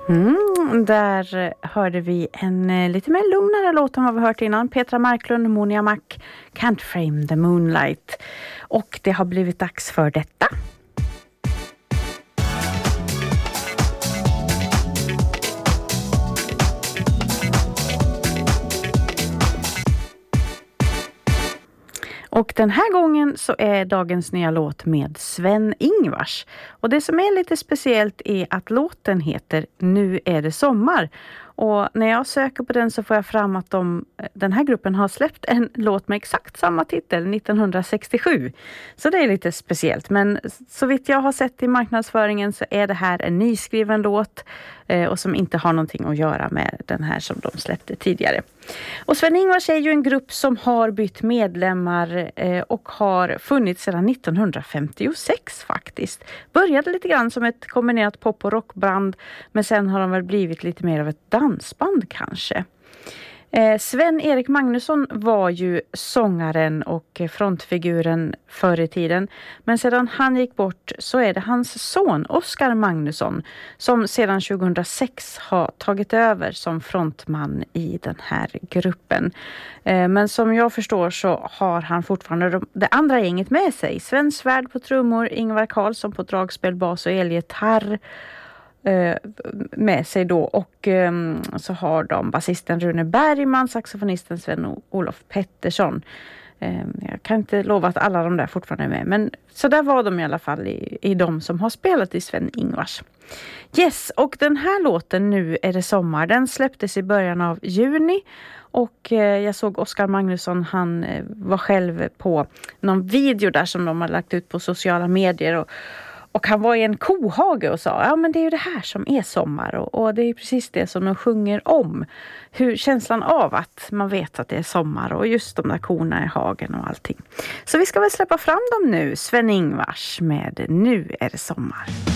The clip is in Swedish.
Där hörde vi en lite mer lugnare låt än vad vi hört innan. Petra Marklund, Monia Mac, Can't Frame the Moonlight. Och det har blivit dags för detta. Och den här gången så är dagens nya låt med Sven-Ingvars. Och det som är lite speciellt är att låten heter Nu är det sommar. Och när jag söker på den så får jag fram att den här gruppen har släppt en låt med exakt samma titel 1967. Så det är lite speciellt. Men så vitt jag har sett i marknadsföringen så är det här en nyskriven låt. Och som inte har någonting att göra med den här som de släppte tidigare. Och Sven-Ingvars är ju en grupp som har bytt medlemmar och har funnits sedan 1956 faktiskt. Började lite grann som ett kombinerat pop- och rockband, men sen har de väl blivit lite mer av ett dansband kanske. Sven-Erik Magnusson var ju sångaren och frontfiguren förr i tiden. Men sedan han gick bort så är det hans son Oskar Magnusson som sedan 2006 har tagit över som frontman i den här gruppen. Men som jag förstår så har han fortfarande det andra gänget med sig. Sven Svärd på trummor, Ingvar Karlsson på dragspel, bas och elgitarr med sig då, och så har de basisten Rune Bergman, saxofonisten Sven-Olof Pettersson. Jag kan inte lova att alla de där fortfarande är med, men så där var de i alla fall i de som har spelat i Sven-Ingvars. Yes, och den här låten Nu är det sommar, den släpptes i början av juni. Och jag såg Oskar Magnusson, han var själv på någon video där som de har lagt ut på sociala medier, och han var i en kohage och sa, ja men det är ju det här som är sommar, och det är precis det som de sjunger om. Hur känslan av att man vet att det är sommar och just de där korna i hagen och allting. Så vi ska väl släppa fram dem nu, Sven-Ingvars med Nu är det sommar.